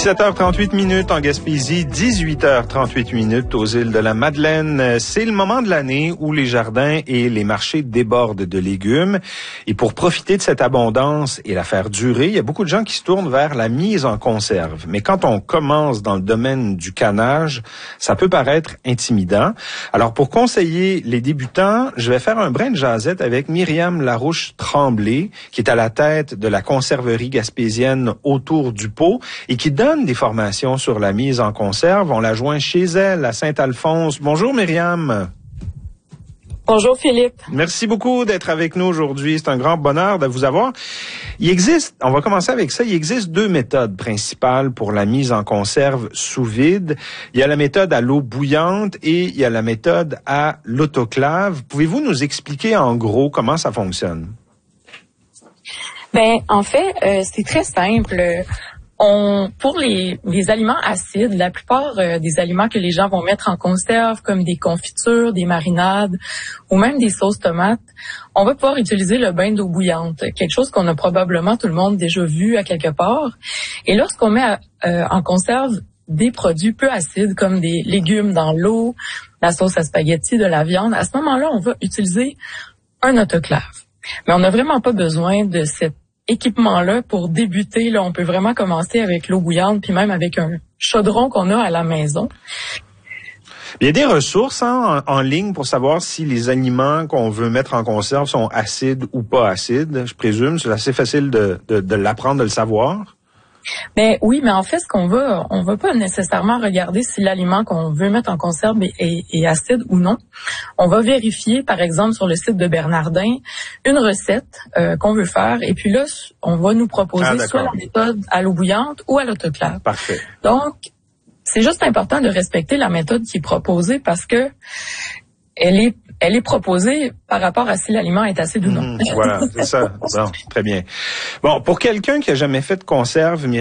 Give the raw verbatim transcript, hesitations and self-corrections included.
dix-sept heures trente-huit minutes en Gaspésie, dix-huit heures trente-huit minutes aux îles de la Madeleine. C'est le moment de l'année où les jardins et les marchés débordent de légumes. Et pour profiter de cette abondance et la faire durer, il y a beaucoup de gens qui se tournent vers la mise en conserve. Mais quand on commence dans le domaine du canage, ça peut paraître intimidant. Alors pour conseiller les débutants, je vais faire un brin de jasette avec Myriam Larouche-Tremblay, qui est à la tête de la conserverie gaspésienne Autour du Pot et qui donne des formations sur la mise en conserve. On la joint chez elle à Saint-Alphonse. Bonjour Myriam. Bonjour Philippe. Merci beaucoup d'être avec nous aujourd'hui. C'est un grand bonheur de vous avoir. Il existe, on va commencer avec ça, il existe deux méthodes principales pour la mise en conserve sous vide. Il y a la méthode à l'eau bouillante et il y a la méthode à l'autoclave. Pouvez-vous nous expliquer en gros comment ça fonctionne? Ben, en fait, euh, c'est très simple. On, pour les, les aliments acides, la plupart euh, des aliments que les gens vont mettre en conserve, comme des confitures, des marinades ou même des sauces tomates, on va pouvoir utiliser le bain d'eau bouillante, quelque chose qu'on a probablement tout le monde déjà vu à quelque part. Et lorsqu'on met à, euh, en conserve des produits peu acides, comme des légumes dans l'eau, la sauce à spaghetti, de la viande, à ce moment-là, on va utiliser un autoclave. Mais on n'a vraiment pas besoin de cet équipement-là pour débuter. Là, on peut vraiment commencer avec l'eau bouillante, puis même avec un chaudron qu'on a à la maison. Il y a des ressources hein, en, en ligne pour savoir si les aliments qu'on veut mettre en conserve sont acides ou pas acides. Je présume, c'est assez facile de, de, de l'apprendre, de le savoir. Ben oui, mais en fait, ce qu'on va, on va pas nécessairement regarder si l'aliment qu'on veut mettre en conserve est, est, est acide ou non. On va vérifier, par exemple, sur le site de Bernardin, une recette euh, qu'on veut faire, et puis là, on va nous proposer ah, soit la méthode à l'eau bouillante ou à l'autoclave. Parfait. Donc, c'est juste important de respecter la méthode qui est proposée parce que elle est Elle est proposée par rapport à si l'aliment est acide ou non. Mmh, voilà, c'est ça. Bon, très bien. Bon, pour quelqu'un qui a jamais fait de conserve,